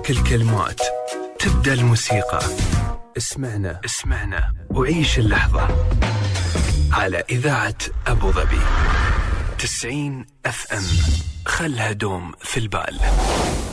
تتحرك الكلمات، تبدأ الموسيقى. اسمعنا وعيش اللحظة على إذاعة أبو ظبي 90 FM. خلها دوم في البال.